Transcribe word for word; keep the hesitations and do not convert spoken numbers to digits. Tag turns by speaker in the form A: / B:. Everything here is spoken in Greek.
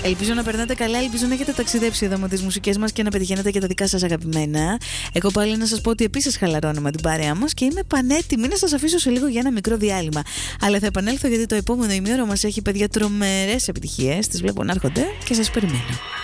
A: Ελπίζω να περνάτε καλά, ελπίζω να έχετε ταξιδέψει εδώ με τις μουσικές μας και να πετυχαίνετε και τα δικά σας αγαπημένα. Εγώ πάλι να σας πω ότι επίσης χαλαρώνω με την παρέα μας και είμαι πανέτοιμη να σας αφήσω σε λίγο για ένα μικρό διάλειμμα. Αλλά θα επανέλθω γιατί το επόμενο ημίωρο μας έχει, παιδιά, τρομερές επιτυχίες. Τις βλέπω να έρχονται και σας περιμένω.